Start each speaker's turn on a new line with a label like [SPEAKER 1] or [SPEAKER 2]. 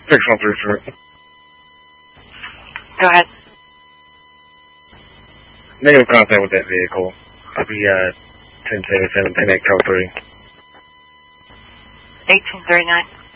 [SPEAKER 1] 613,
[SPEAKER 2] Go ahead.
[SPEAKER 1] negative contact with that vehicle. I'll be 1077, connect code 3.
[SPEAKER 2] 1839.